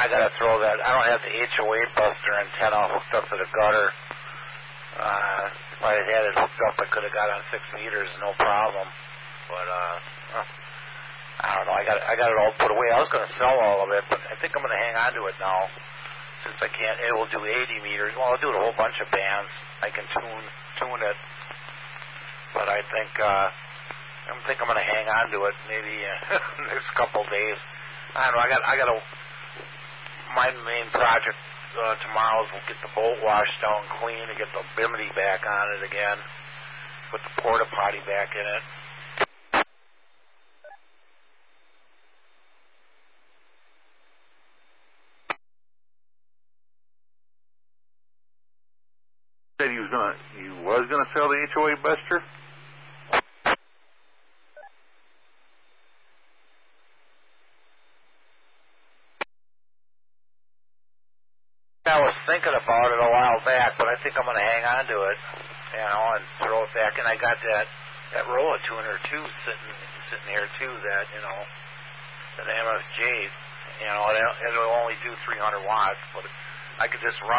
I gotta throw that. I don't have the HOA buster antenna hooked up to the gutter. If I had it hooked up, I could have got on 6 meters, no problem. But I don't know. I got it all put away. I was gonna sell all of it, but I think I'm gonna hang on to it now since I can't. It will do 80 meters. Well, I'll do it a whole bunch of bands. I can tune it, but I think I'm gonna hang on to it maybe next couple days. I don't know. I got to. My main project tomorrow is we'll get the boat washed down clean and get the bimini back on it again. Put the porta potty back in it. Said you was gonna sell the HOA buster? I was thinking about it a while back, but I think I'm going to hang on to it, and throw it back. And I got that Rolla tuner too sitting here too. That that MFJ, it'll only do 300 watts, but I could just run